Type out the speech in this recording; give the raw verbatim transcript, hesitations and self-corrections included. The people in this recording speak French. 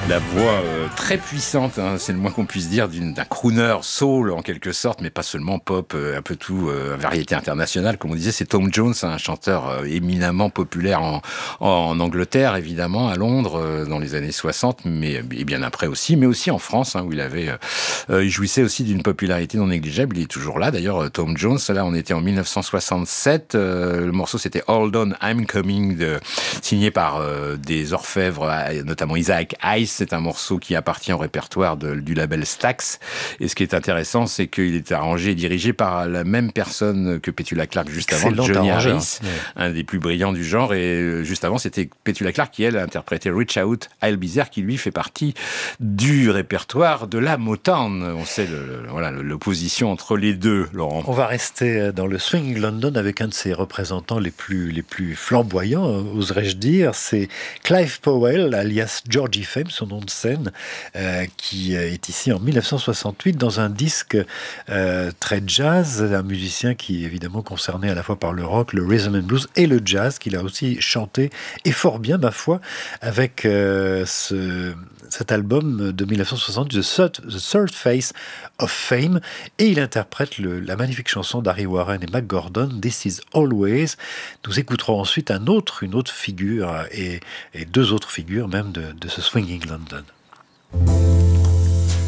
La voix euh, très puissante, hein, c'est le moins qu'on puisse dire, d'une, d'un crooner soul en quelque sorte, mais pas seulement pop, euh, un peu tout, euh, variété internationale, comme on disait. C'est Tom Jones, un chanteur euh, éminemment populaire en, en Angleterre, évidemment, à Londres, euh, dans les années soixante, mais et bien après aussi, mais aussi en France, hein, où il avait, euh, il jouissait aussi d'une popularité non négligeable. Il est toujours là, d'ailleurs, Tom Jones. Là, on était en dix-neuf cent soixante-sept. Euh, le morceau, c'était Hold On, I'm Coming, de, signé par euh, des orfèvres, notamment Isaac Hayes. C'est un morceau qui appartient au répertoire de, du label Stax. Et ce qui est intéressant, c'est qu'il est arrangé et dirigé par la même personne que Petula Clark juste avant, Excellent Johnny arrangeur. Harris, Ouais. un des plus brillants du genre. Et juste avant, c'était Petula Clark qui, elle, a interprété Reach Out, I'll Be There, qui lui fait partie du répertoire de la Motown. On sait le, le, voilà, l'opposition entre les deux, Laurent. On va rester dans le swing London avec un de ses représentants les plus, les plus flamboyants, oserais-je dire. C'est Clive Powell, alias Georgie Fame, son nom de scène, euh, qui est ici en dix-neuf cent soixante-huit dans un disque euh, très jazz, un musicien qui est évidemment concerné à la fois par le rock, le rhythm and blues et le jazz, qu'il a aussi chanté, et fort bien, ma foi, avec euh, ce, cet album de dix-neuf cent soixante, The Third, The Third Face of Fame, et il interprète le, la magnifique chanson d'Harry Warren et Mac Gordon, This Is Always. Nous écouterons ensuite un autre, une autre figure, et, et deux autres figures même de, de ce Swinging London.